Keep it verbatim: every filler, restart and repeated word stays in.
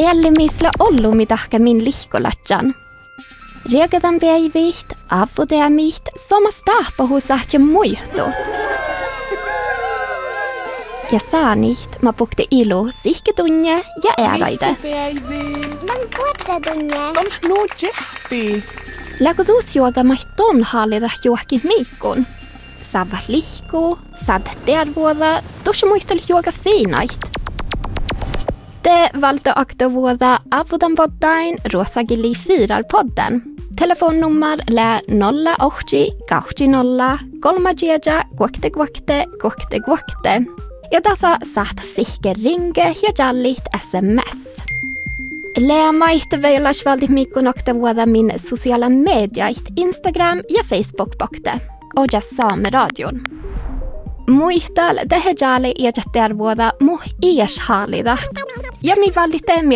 Eli misla ollumi tahka min lihkolatjan. Reagadan päivit, avuteamit, somas tahpahusat ja muihtut. Ja saanit mä pukte ilu sihketunne ja ääraide. Man kuottatunne. On nuutjeppi. Läkotus juoga maihton hallita juokin miikkun. Sava lihku, sad tervuoda, tuossa muistel juoga fiinait. Te valde akta vuoda avudan poddain ruothagili firar-podden. Telefonnummer lä nolla åtta kaksi nolla kolme jeja guakte guakte guakte guakte. Ja tässä saat sihke ringe ja jallit sms. Lää maihte veilas valdi mikkun akta vuoda min sociala mediait Instagram ja Facebook-bokte. Och jag Same radion. Muistal tehe jali ja tervuoda muh ies hallida. Ja mi valite